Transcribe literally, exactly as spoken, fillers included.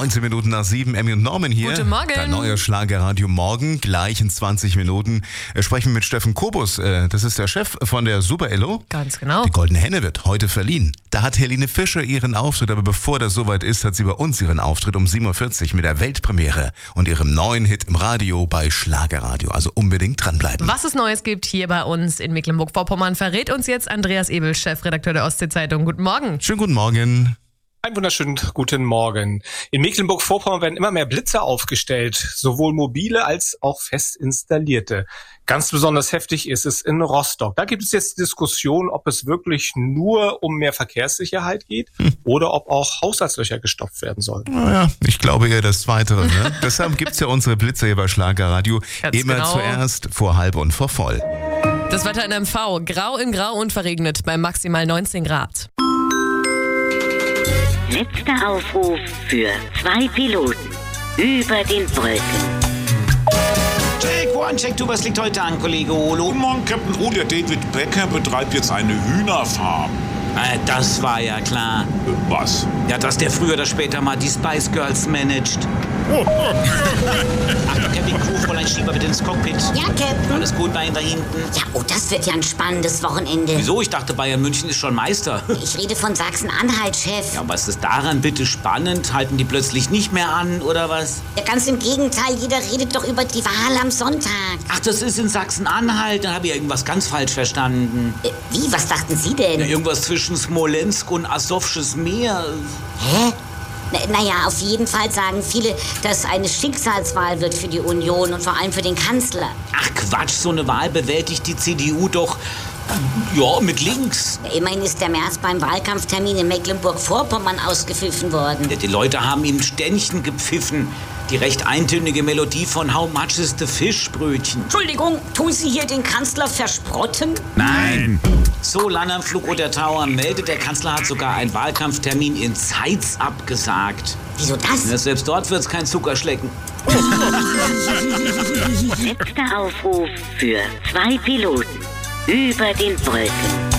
neunzehn Minuten nach sieben, Emmy und Norman hier. Guten Morgen. Der neue Schlagerradio morgen, gleich in zwanzig Minuten. Äh, sprechen wir mit Steffen Kobus. Äh, das ist der Chef von der Super Ello. Ganz genau. Die Goldene Henne wird heute verliehen. Da hat Helene Fischer ihren Auftritt, aber bevor das soweit ist, hat sie bei uns ihren Auftritt um sieben Uhr vierzig mit der Weltpremiere und ihrem neuen Hit im Radio bei Schlagerradio. Also unbedingt dranbleiben. Was es Neues gibt hier bei uns in Mecklenburg-Vorpommern, verrät uns jetzt Andreas Ebel, Chefredakteur der Ostsee-Zeitung. Guten Morgen. Schönen guten Morgen. Einen wunderschönen guten Morgen. In Mecklenburg-Vorpommern werden immer mehr Blitze aufgestellt, sowohl mobile als auch fest installierte. Ganz besonders heftig ist es in Rostock. Da gibt es jetzt Diskussion, ob es wirklich nur um mehr Verkehrssicherheit geht hm. oder ob auch Haushaltslöcher gestopft werden sollen. Naja, ich glaube eher das Zweite. Ne? Deshalb gibt's ja unsere Blitze hier bei Schlagerradio. Ganz immer genau. Zuerst vor halb und vor voll. Das Wetter in M V. Grau in Grau und verregnet bei maximal neunzehn Grad. Letzter Aufruf für zwei Piloten über den Brücken. Check one, check two, was liegt heute an, Kollege Olo? Guten Morgen, Captain O. Der David Becker betreibt jetzt eine Hühnerfarm. Äh, das war ja klar. Äh, was? Ja, dass der früher oder später mal die Spice Girls managt. Achtung, Captain Crew, Fräulein Schieber bitte ins Cockpit. Ja, Captain. Alles gut bei Ihnen da hinten? Ja, oh, das wird ja ein spannendes Wochenende. Wieso? Ich dachte, Bayern München ist schon Meister. Ich rede von Sachsen-Anhalt, Chef. Ja, was ist daran bitte spannend? Halten die plötzlich nicht mehr an, oder was? Ja, ganz im Gegenteil, jeder redet doch über die Wahl am Sonntag. Ach, das ist in Sachsen-Anhalt. Dann habe ich irgendwas ganz falsch verstanden. Äh, wie, was dachten Sie denn? Ja, irgendwas zwischen Smolensk und Asowsches Meer. Hä? Na, naja, auf jeden Fall sagen viele, dass eine Schicksalswahl wird für die Union und vor allem für den Kanzler. Ach Quatsch, so eine Wahl bewältigt die C D U doch, ja, mit links. Ja, immerhin ist der Merz beim Wahlkampftermin in Mecklenburg-Vorpommern ausgepfiffen worden. Ja, die Leute haben ihm Ständchen gepfiffen. Die recht eintönige Melodie von How Much is the Fish-Brötchen. Entschuldigung, tun Sie hier den Kanzler versprotten? Nein. So, Landernflug oder Tower meldet, der Kanzler hat sogar einen Wahlkampftermin in Zeitz abgesagt. Wieso das? Ja, selbst dort wird's kein Zuckerschlecken. Letzter Aufruf für zwei Piloten über den Brücken.